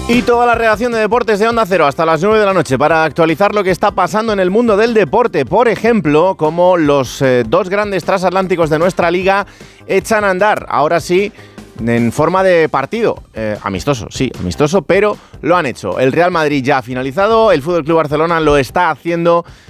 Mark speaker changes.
Speaker 1: Y toda la redacción de deportes de Onda Cero hasta las 9 de la noche para actualizar lo que está pasando en el mundo del deporte. Por ejemplo, como los dos grandes transatlánticos de nuestra liga echan a andar, ahora sí, en forma de partido. Amistoso, pero lo han hecho. El Real Madrid ya ha finalizado, el FC Barcelona lo está haciendo